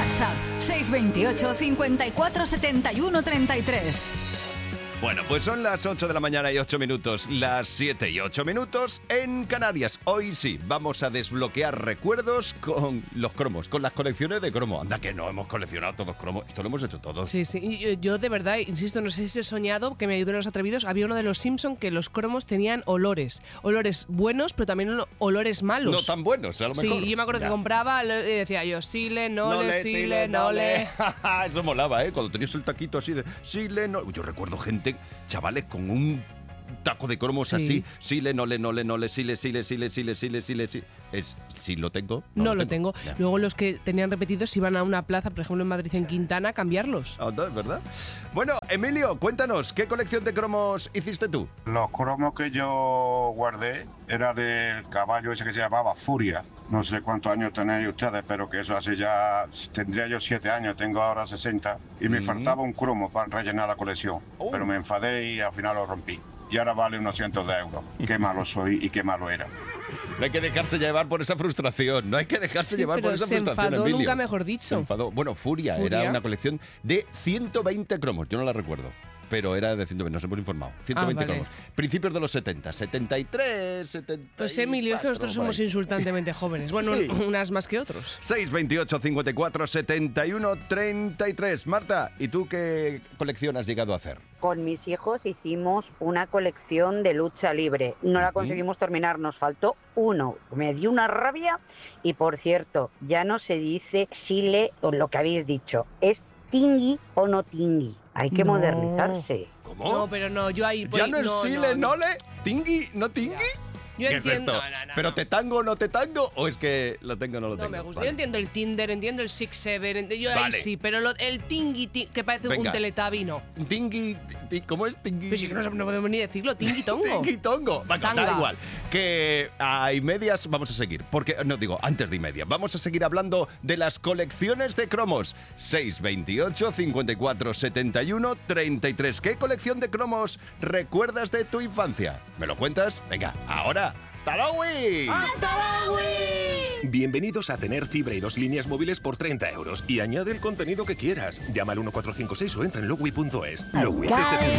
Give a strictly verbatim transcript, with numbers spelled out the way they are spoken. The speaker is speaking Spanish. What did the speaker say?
WhatsApp seis dos ocho, cincuenta y cuatro, setenta y uno, treinta y tres. Bueno, pues son las ocho de la mañana y ocho minutos, las siete y ocho minutos en Canarias. Hoy sí, vamos a desbloquear recuerdos con los cromos, con las colecciones de cromo. Anda que no hemos coleccionado todos cromos, esto lo hemos hecho todos. Sí, sí, y yo de verdad, insisto, no sé si he soñado, que me ayuden los atrevidos, había uno de los Simpson que los cromos tenían olores, olores buenos, pero también olores malos. No tan buenos, a lo mejor. Sí, y yo me acuerdo ya. que compraba y decía yo, sile, nole, Nole, sile, sile, nole. nole. Eso molaba, ¿eh? Cuando tenías el taquito así de sile, no. Yo recuerdo gente, chavales, con un taco de cromos Sí. así, sile, nole, nole, nole, sile, sile, sile, sile, sile, sile, sile. Es, si lo tengo, no, No, lo lo tengo. Ya. Luego los que tenían repetidos iban a una plaza, por ejemplo en Madrid, en Quintana, a cambiarlos. Ah, no, es verdad. Bueno, Emilio, cuéntanos, ¿qué colección de cromos hiciste tú? Los cromos que yo guardé era del caballo ese que se llamaba Furia. No sé cuántos años tenéis ustedes, pero que eso hace ya... Tendría yo siete años, tengo ahora sesenta. Y me Mm. faltaba un cromo para rellenar la colección. Oh. Pero me enfadé y al final lo rompí. Y ahora vale unos cientos de euros. Qué malo soy y qué malo era. No hay que dejarse llevar por esa frustración, no hay que dejarse Sí, llevar pero por esa se frustración, enfadó, Emilio. nunca mejor dicho. Se enfadó. Bueno, Furia, Furia. era una colección de ciento veinte cromos, yo no la recuerdo. Pero era de ciento veinte, nos hemos informado. ciento veinte Ah, vale. cromos. Principios de los setenta, setenta y tres, setenta y cuatro. Pues Emilio, es que nosotros por ahí. somos insultantemente jóvenes. Bueno, Sí. unas más que otros. seis veintiocho, cincuenta y cuatro, setenta y uno, treinta y tres. Marta, ¿y tú qué colección has llegado a hacer? Con mis hijos hicimos una colección de lucha libre. No la Ujú. conseguimos terminar, nos faltó uno. Me dio una rabia y, por cierto, ya no se dice sile o lo que habéis dicho. Es tingui o no tingui. Hay que No. modernizarse. ¿Cómo? No, pero no, yo ahí... por ¿Ya ahí- no es no, sile, no, no. nole? ¿Tingui, no tingui? Yo ¿Qué entiendo... es esto? no, no, no, ¿Pero no. te tango o no te tango? ¿O es que lo tengo o no lo No tengo? me gusta. Vale. Yo entiendo el Tinder, entiendo el Six Seven, ent- yo ahí Vale. sí, pero lo- el tingui, ti- que parece Venga. un teletabi, no. Tingui, ti- ¿cómo es tingui? Pero sí que no, no podemos ni decirlo, tingui tongo. Tingui tongo. Venga, da Tanga. igual. Que a y medias vamos a seguir. Porque, no digo, antes de y media. Vamos a seguir hablando de las colecciones de cromos. seis veintiocho, cincuenta y cuatro, setenta y uno, treinta y tres. ¿Qué colección de cromos recuerdas de tu infancia? ¿Me lo cuentas? Venga, ahora. ¡Hasta luego! Bienvenidos a tener fibra y dos líneas móviles por treinta euros. Y añade el contenido que quieras. Llama al uno cuatro cinco seis o entra en lowi punto es. Lowi,